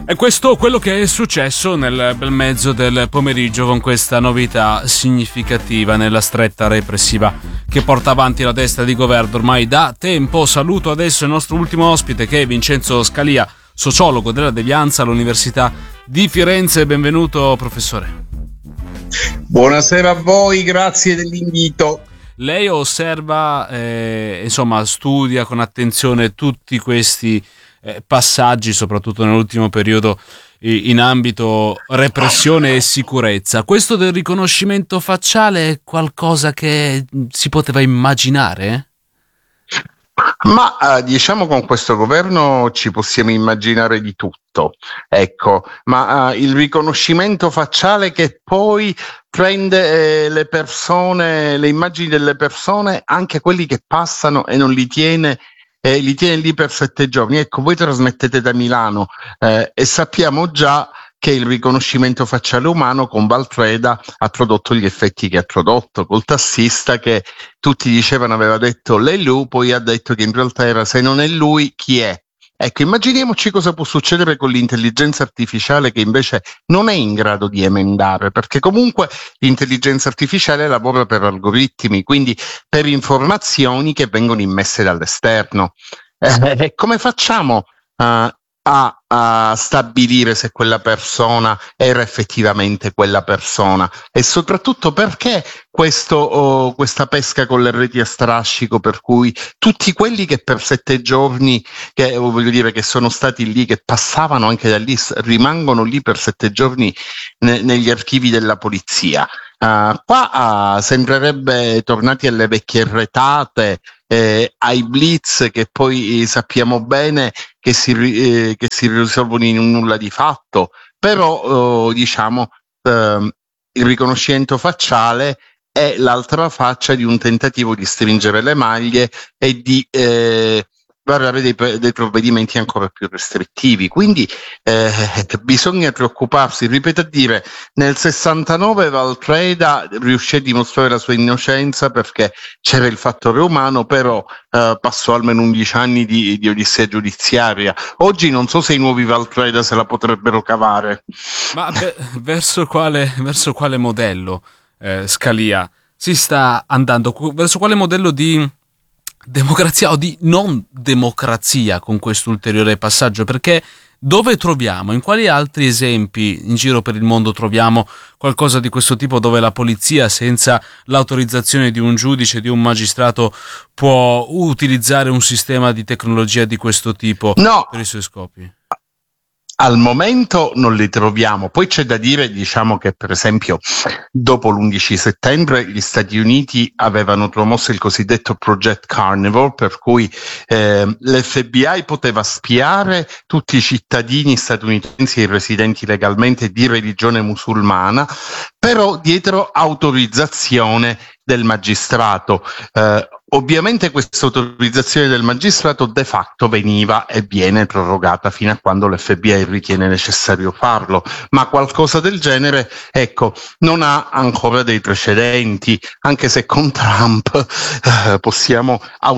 E questo quello che è successo nel bel mezzo del pomeriggio con questa novità significativa nella stretta repressiva che porta avanti la destra di governo ormai da tempo. Saluto adesso il nostro ultimo ospite, che è Vincenzo Scalia, sociologo della devianza all'Università di Firenze. Benvenuto, professore. Buonasera a voi, grazie dell'invito. Lei osserva, studia con attenzione tutti questi passaggi, soprattutto nell'ultimo periodo, in ambito repressione e sicurezza. Questo del riconoscimento facciale è qualcosa che si poteva immaginare? Ma diciamo, con questo governo ci possiamo immaginare di tutto, ecco, ma il riconoscimento facciale che poi prende le persone, le immagini delle persone, anche quelli che passano, e non li tiene lì per 7 giorni. Ecco, voi trasmettete da Milano e sappiamo già che il riconoscimento facciale umano con Valtreda ha prodotto gli effetti che ha prodotto, col tassista che tutti dicevano aveva detto Lelù, poi ha detto che in realtà era, se non è lui, chi è? Ecco, immaginiamoci cosa può succedere con l'intelligenza artificiale, che invece non è in grado di emendare, perché comunque l'intelligenza artificiale lavora per algoritmi, quindi per informazioni che vengono immesse dall'esterno. Come facciamo a stabilire se quella persona era effettivamente quella persona, e soprattutto perché questa pesca con le reti a strascico, per cui tutti quelli che per 7 giorni, che sono stati lì, che passavano anche da lì, rimangono lì per 7 giorni negli archivi della polizia. Qua sembrerebbe tornati alle vecchie retate, ai blitz che poi sappiamo bene che si risolvono in un nulla di fatto, però il riconoscimento facciale è l'altra faccia di un tentativo di stringere le maglie e di varare dei provvedimenti ancora più restrittivi. Quindi bisogna preoccuparsi. Ripeto a dire, nel 69 Valtreda riuscì a dimostrare la sua innocenza perché c'era il fattore umano, però passò almeno 11 anni di odissea giudiziaria. Oggi non so se i nuovi Valtreda se la potrebbero cavare. Ma verso quale modello, Scalia, si sta andando? Verso quale modello di democrazia o di non democrazia con questo ulteriore passaggio? Perché dove troviamo, in quali altri esempi in giro per il mondo troviamo qualcosa di questo tipo, dove la polizia, senza l'autorizzazione di un giudice, di un magistrato, può utilizzare un sistema di tecnologia di questo tipo per i suoi scopi? Al momento non li troviamo. Poi c'è da dire, che per esempio dopo l'11 settembre gli Stati Uniti avevano promosso il cosiddetto Project Carnivore, per cui l'FBI poteva spiare tutti i cittadini statunitensi e residenti legalmente di religione musulmana, però dietro autorizzazione del magistrato. Ovviamente questa autorizzazione del magistrato de facto veniva e viene prorogata fino a quando l'FBI ritiene necessario farlo, ma qualcosa del genere, non ha ancora dei precedenti, anche se con Trump possiamo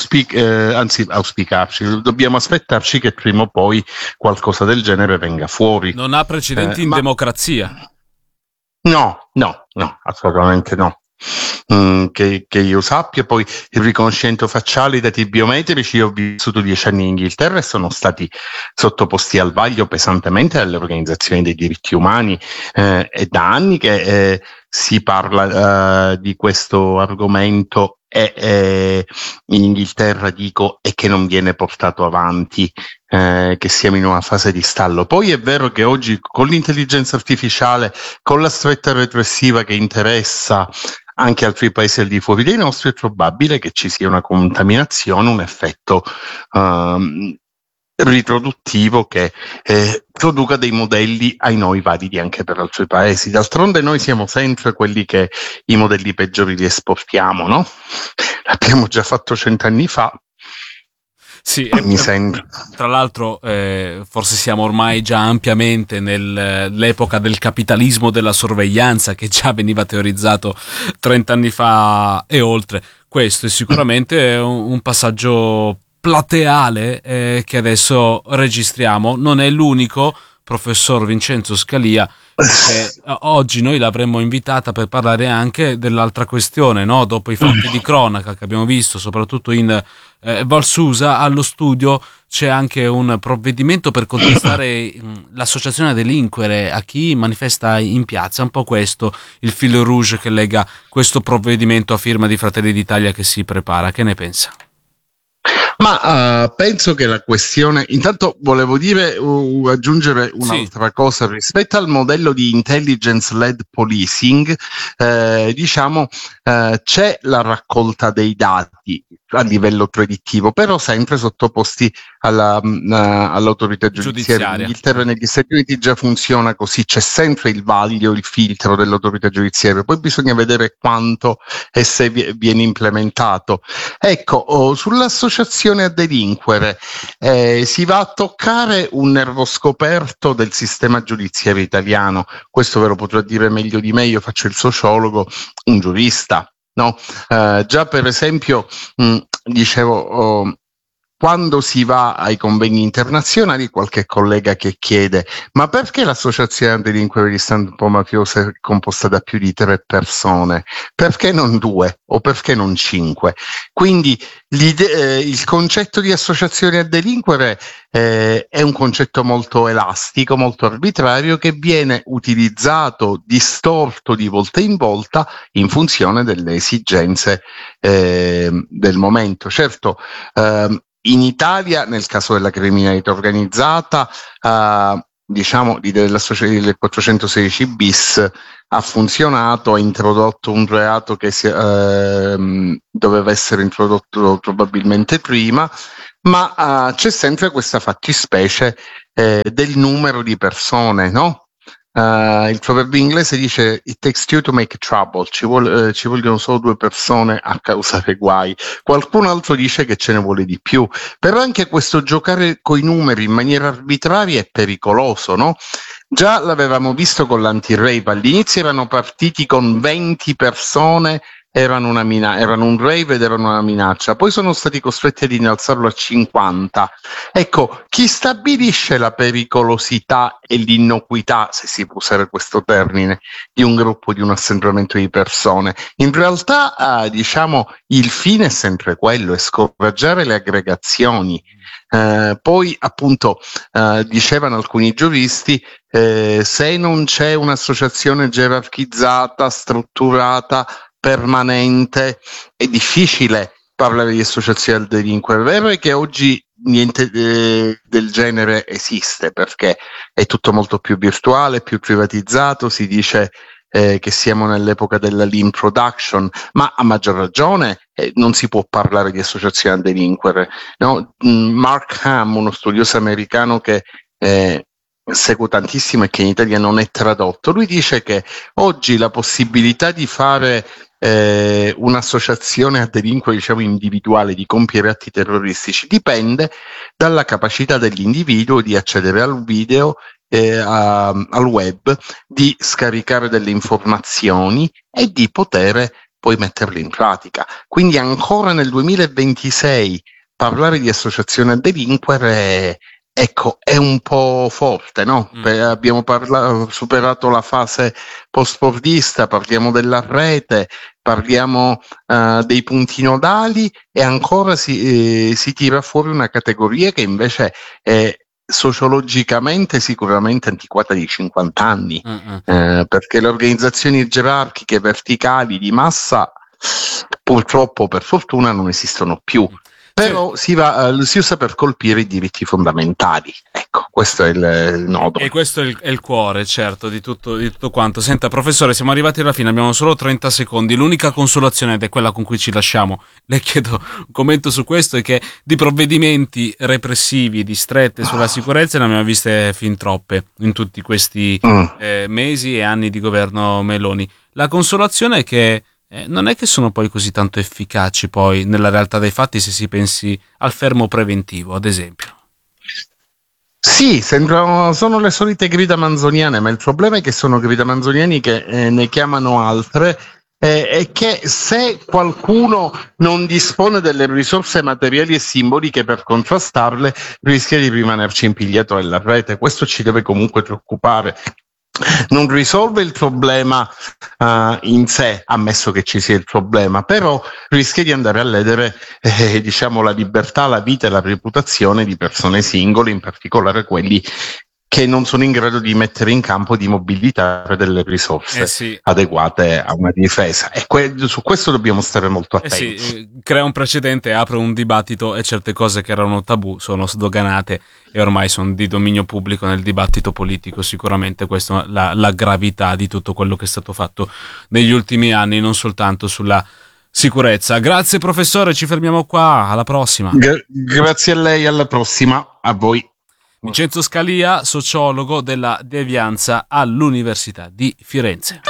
auspicarci, dobbiamo aspettarci che prima o poi qualcosa del genere venga fuori. Non ha precedenti in democrazia? No, assolutamente no. Che io sappia. Poi il riconoscimento facciale, i dati biometrici, io ho vissuto 10 anni in Inghilterra e sono stati sottoposti al vaglio pesantemente dalle organizzazioni dei diritti umani, e da anni che si parla di questo argomento in Inghilterra, e che non viene portato avanti, che siamo in una fase di stallo. Poi è vero che oggi con l'intelligenza artificiale, con la stretta repressiva che interessa anche altri paesi al di fuori dei nostri, è probabile che ci sia una contaminazione, un effetto riproduttivo che produca dei modelli ai noi validi anche per altri paesi. D'altronde noi siamo sempre quelli che i modelli peggiori li esportiamo, no? L'abbiamo già fatto 100 anni fa. Sì, mi sembra. Tra l'altro forse siamo ormai già ampiamente nell'epoca del capitalismo della sorveglianza, che già veniva teorizzato 30 anni fa e oltre. Questo è sicuramente un passaggio plateale che adesso registriamo. Non è l'unico, professor Vincenzo Scalia, che oggi noi l'avremmo invitata per parlare anche dell'altra questione, no? Dopo i fatti di cronaca che abbiamo visto, soprattutto in Val Susa, allo studio c'è anche un provvedimento per contestare l'associazione a delinquere a chi manifesta in piazza. Un po' questo il fil rouge che lega questo provvedimento a firma di Fratelli d'Italia che si prepara. Che ne pensa? Ma penso che la questione, intanto volevo dire, aggiungere un'altra cosa rispetto al modello di intelligence-led policing, c'è la raccolta dei dati a livello predittivo, però sempre sottoposti all'autorità giudiziaria. In Inghilterra e negli Stati Uniti già funziona così, c'è sempre il vaglio, il filtro dell'autorità giudiziaria, poi bisogna vedere quanto e se viene implementato. Ecco, sull'associazione a delinquere si va a toccare un nervo scoperto del sistema giudiziario italiano. Questo ve lo potrà dire meglio di me, io faccio il sociologo, un giurista. No, già per esempio, quando si va ai convegni internazionali, qualche collega che chiede: ma perché l'associazione a delinquere di stampo mafioso è composta da più di 3 persone? Perché non 2 o perché non 5? Quindi il concetto di associazione a delinquere è un concetto molto elastico, molto arbitrario, che viene utilizzato, distorto di volta in volta in funzione delle esigenze del momento. Certo, in Italia, nel caso della criminalità organizzata, dell'associazione del 416 bis ha funzionato, ha introdotto un reato che doveva essere introdotto probabilmente prima, ma c'è sempre questa fattispecie del numero di persone, no? Il proverbio inglese dice: "It takes two to make trouble", ci vogliono solo 2 persone a causare guai. Qualcun altro dice che ce ne vuole di più, però anche questo giocare coi numeri in maniera arbitraria è pericoloso, no? Già l'avevamo visto con l'anti-rave, all'inizio erano partiti con 20 persone, erano un rave ed erano una minaccia, poi sono stati costretti ad innalzarlo a 50. Ecco, chi stabilisce la pericolosità e l'innocuità, se si può usare questo termine, di un gruppo, di un assembramento di persone? In realtà, il fine è sempre quello, è scoraggiare le aggregazioni. Poi appunto dicevano alcuni giuristi, se non c'è un'associazione gerarchizzata, strutturata, permanente, è difficile parlare di associazione al delinquere. È vero che oggi niente del genere esiste, perché è tutto molto più virtuale, più privatizzato, si dice che siamo nell'epoca della lean production, ma a maggior ragione non si può parlare di associazione a delinquere, no? Mark Ham, uno studioso americano che seguo tantissimo e che in Italia non è tradotto, lui dice che oggi la possibilità di fare un'associazione a delinquere, individuale, di compiere atti terroristici, dipende dalla capacità dell'individuo di accedere al video, al web, di scaricare delle informazioni e di poter poi metterle in pratica. Quindi ancora nel 2026 parlare di associazione a delinquere, ecco, è un po' forte, no? Abbiamo superato la fase post-fordista, parliamo della rete, parliamo dei punti nodali, e ancora si tira fuori una categoria che invece è sociologicamente sicuramente antiquata di 50 anni, perché le organizzazioni gerarchiche verticali di massa purtroppo, per fortuna, non esistono più. Però si usa per colpire i diritti fondamentali. Ecco, questo è il nodo. E questo è il cuore, certo, di tutto quanto. Senta, professore, siamo arrivati alla fine, abbiamo solo 30 secondi. L'unica consolazione, ed è quella con cui ci lasciamo, le chiedo un commento su questo, è che di provvedimenti repressivi, di strette sulla sicurezza ne abbiamo viste fin troppe in tutti questi mesi e anni di governo Meloni. La consolazione è che non è che sono poi così tanto efficaci poi nella realtà dei fatti, se si pensi al fermo preventivo, ad esempio. Sì, sono le solite grida manzoniane, ma il problema è che sono grida manzoniani che ne chiamano altre, è che se qualcuno non dispone delle risorse materiali e simboliche per contrastarle, rischia di rimanerci impigliato nella rete. Questo ci deve comunque preoccupare. Non risolve il problema in sé, ammesso che ci sia il problema, però rischia di andare a ledere diciamo la libertà, la vita e la reputazione di persone singole, in particolare quelli che non sono in grado di mettere in campo, di mobilitare delle risorse adeguate a una difesa. E su questo dobbiamo stare molto attenti. Crea un precedente, apre un dibattito e certe cose che erano tabù sono sdoganate e ormai sono di dominio pubblico nel dibattito politico. Sicuramente questa è la gravità di tutto quello che è stato fatto negli ultimi anni, non soltanto sulla sicurezza. Grazie professore, ci fermiamo qua, alla prossima. Grazie a lei, alla prossima, a voi. Vincenzo Scalia, sociologo della devianza all'Università di Firenze.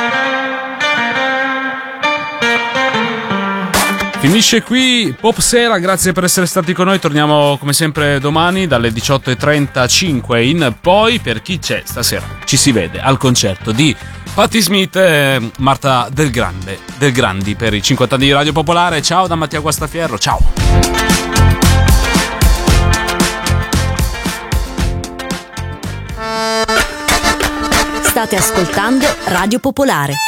Finisce qui Pop Sera, grazie per essere stati con noi, torniamo come sempre domani dalle 18:35 in poi. Per chi c'è stasera ci si vede al concerto di Patti Smith e Marta Del Grandi per i 50 anni di Radio Popolare. Ciao da Mattia Guastafierro, ciao. State ascoltando Radio Popolare.